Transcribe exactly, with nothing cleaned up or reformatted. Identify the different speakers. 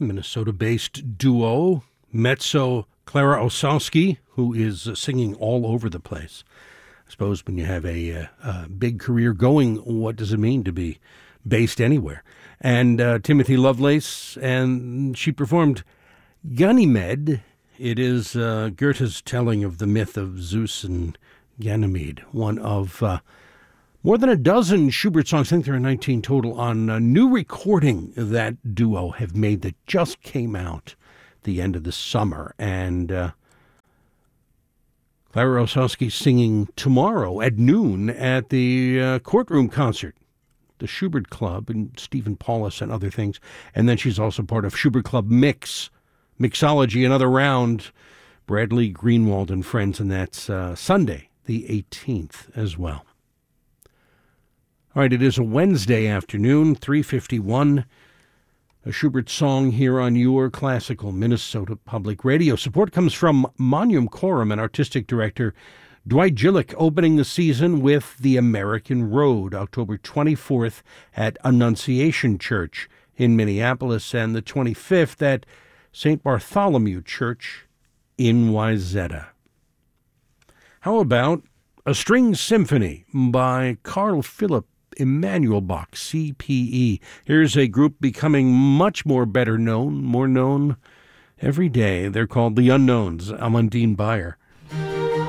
Speaker 1: Minnesota-based duo, mezzo Clara Osowski, who is uh, singing all over the place. I suppose when you have a, uh, a big career going, what does it mean to be based anywhere? And uh, Timothy Lovelace, and she performed Ganymed. It is uh, Goethe's telling of the myth of Zeus and Ganymede, one of uh, more than a dozen Schubert songs, I think there are nineteen total, on a new recording that duo have made that just came out the end of the summer. And uh, Clara Osowski singing tomorrow at noon at the uh, Courtroom Concert, the Schubert Club, and Stephen Paulus and other things. And then she's also part of Schubert Club Mix, Mixology, another round, Bradley Greenwald and friends, and that's uh, Sunday, the eighteenth as well. All right, it is a Wednesday afternoon, three fifty-one. A Schubert song here on your classical Minnesota Public Radio. Support comes from Monium Corum and artistic director Dwight Gillick, opening the season with The American Road, October twenty-fourth at Annunciation Church in Minneapolis, and the twenty-fifth at Saint Bartholomew Church in Wayzata. How about a String Symphony by Carl Philipp Emanuel Bach, C P E. Here's a group becoming much more better known, more known every day. They're called The Unknowns, Amandine Bayer.